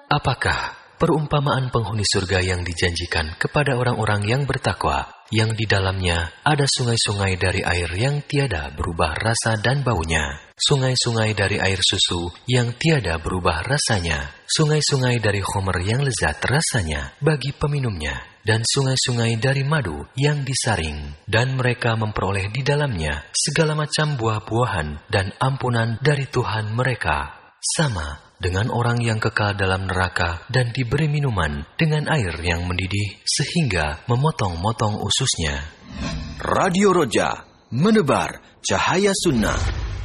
Apakah perumpamaan penghuni surga yang dijanjikan kepada orang-orang yang bertakwa, yang di dalamnya ada sungai-sungai dari air yang tiada berubah rasa dan baunya, sungai-sungai dari air susu yang tiada berubah rasanya, sungai-sungai dari khomer yang lezat rasanya bagi peminumnya, dan sungai-sungai dari madu yang disaring, dan mereka memperoleh di dalamnya segala macam buah-buahan dan ampunan dari Tuhan mereka, sama dengan orang yang kekal dalam neraka dan diberi minuman dengan air yang mendidih sehingga memotong-motong ususnya. Radio Roja, menebar cahaya sunnah.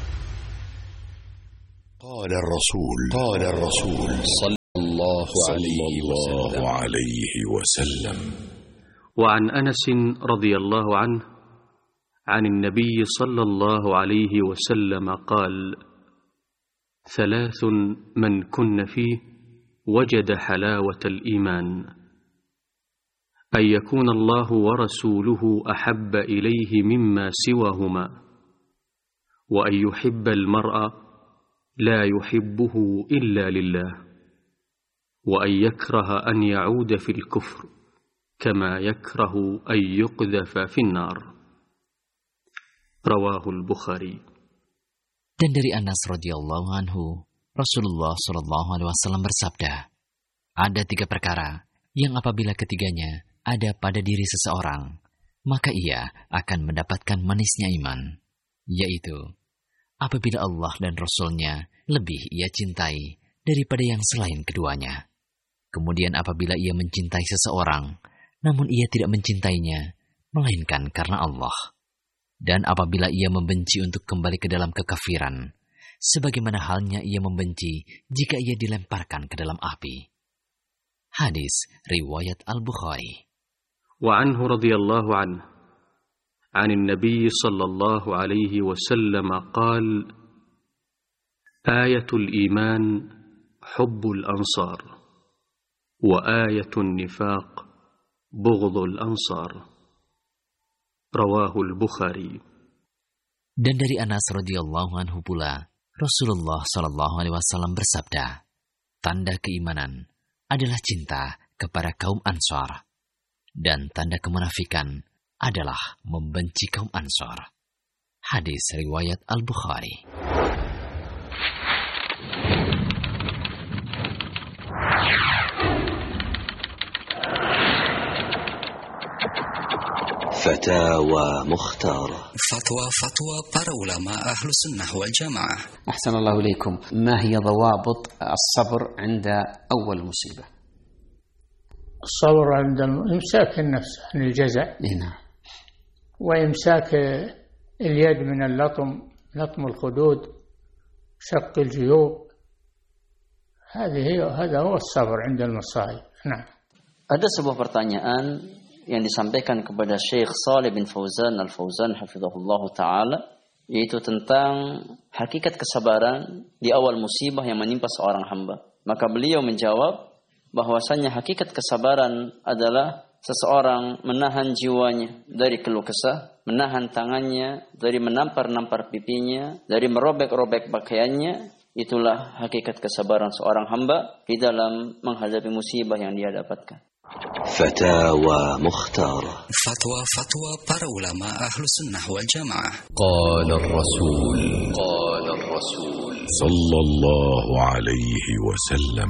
Qala Rasul sallallahu alaihi wasallam. Wa an Anas radhiyallahu anhu عن النبي صلى الله عليه وسلم قال: ثلاث من كن فيه وجد حلاوة الإيمان: أن يكون الله ورسوله أحب إليه مما سواهما، وأن يحب المرء لا يحبه إلا لله، وأن يكره أن يعود في الكفر كما يكره أن يقذف في النار. رواه البخاري. Dan dari Anas radhiyallahu anhu, Rasulullah shallallahu alaihi wasallam bersabda, ada 3 perkara yang apabila ketiganya ada pada diri seseorang, maka ia akan mendapatkan manisnya iman, yaitu apabila Allah dan Rasul-Nya lebih ia cintai daripada yang selain keduanya. Kemudian apabila ia mencintai seseorang, namun ia tidak mencintainya, melainkan karena Allah. Dan apabila ia membenci untuk kembali ke dalam kekafiran, sebagaimana halnya ia membenci jika ia dilemparkan ke dalam api. Hadis riwayat Al-Bukhari. Wa anhu radhiyallahu anhu, 'an an-nabiy sallallahu alaihi wasallam qala: ayatul iman hubbul ansar, wa ayatul nifaq bughdul ansar. Rawahul Bukhari. Dan dari Anas radhiyallahu anhu pula, Rasulullah sallallahu alaihi wasallam bersabda, tanda keimanan adalah cinta kepada kaum Ansar, dan tanda kemunafikan adalah membenci kaum Ansar. Hadis riwayat Al-Bukhari. Fatawa Mukhtarah. Fatwa para ulama ahlu sunnah wal jamaah. أحسن الله إليكم. ما هي ضوابط الصبر عند أول مصيبة؟ الصبر عند إمساك النفس عن الجزع. نعم. وإمساك اليد من اللطم، لطم الخدود، شق الجيوب. هذا هو الصبر عند المصائب. نعم. Ada sebuah pertanyaan yang disampaikan kepada Syekh Shalih bin Fauzan Al-Fauzan hafizahullah ta'ala, yaitu tentang hakikat kesabaran di awal musibah yang menimpa seorang hamba. Maka beliau menjawab bahwasanya hakikat kesabaran adalah seseorang menahan jiwanya dari keluh kesah, menahan tangannya dari menampar-nampar pipinya, dari merobek-robek pakaiannya. Itulah hakikat kesabaran seorang hamba di dalam menghadapi musibah yang dia dapatkan. Fatawa Mukhtarah. Fatwa para ulama ahlu sunnah wal jamaah. Qala Rasul sallallahu alaihi wasallam.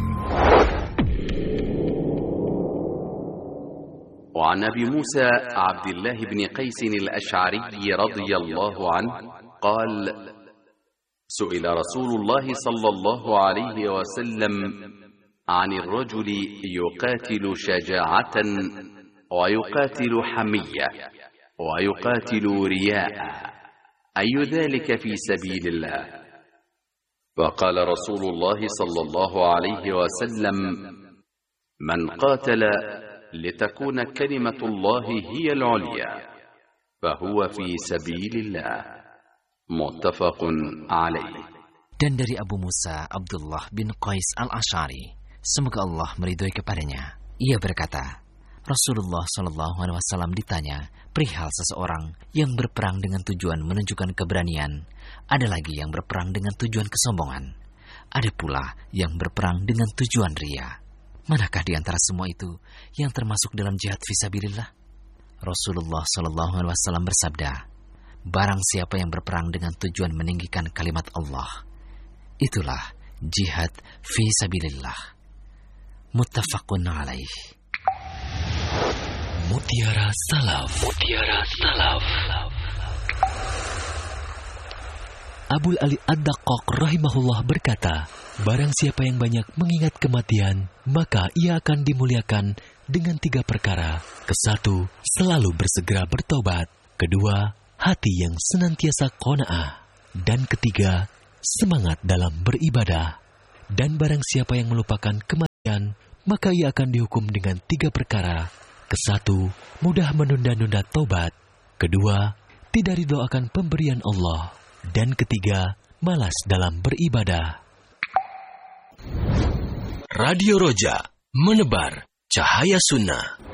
وعن أبي موسى عبد الله بن قيس الأشعري رضي الله عنه قال: سئل رسول الله صلى الله عليه وسلم عن الرجل يقاتل شجاعة ويقاتل حمية ويقاتل رياء، أي ذلك في سبيل الله؟ فقال رسول الله صلى الله عليه وسلم: من قاتل لتكون كلمة الله هي العليا فهو في سبيل الله. متفق عليه. Dan dari Abu Musa Abdullah bin Qais al-Ash'ari, semoga Allah meridhoi kepadanya, ia berkata, Rasulullah SAW ditanya perihal seseorang yang berperang dengan tujuan menunjukkan keberanian, ada lagi yang berperang dengan tujuan kesombongan, ada pula yang berperang dengan tujuan riya. Manakah di antara semua itu yang termasuk dalam jihad fisabilillah? Rasulullah SAW bersabda, barang siapa yang berperang dengan tujuan meninggikan kalimat Allah, itulah jihad fisabilillah. Muttafaqun alaih. Mutiara Salaf. Mutiara Salaf. Abul Ali Ad-Daqqaq rahimahullah berkata, barang siapa yang banyak mengingat kematian, maka ia akan dimuliakan dengan 3 perkara. Kesatu, selalu bersegera bertobat. Kedua, hati yang senantiasa qanaah. Dan ketiga, semangat dalam beribadah. Dan barang siapa yang melupakan kematian, maka ia akan dihukum dengan 3 perkara. Kesatu, mudah menunda-nunda tobat. Kedua, tidak ridho akan pemberian Allah. Dan ketiga, malas dalam beribadah. Radio Roja, menebar cahaya sunnah.